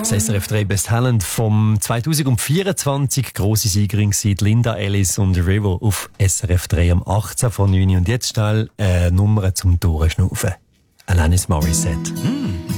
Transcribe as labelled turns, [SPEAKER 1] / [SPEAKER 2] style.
[SPEAKER 1] Das SRF 3 Best Talent vom 2024. Grosse Siegerin waren Linda Ellis und River auf SRF 3 am 18 von 9. Und jetzt schnell Nummern zum Durchschnaufen. Alanis Morissette.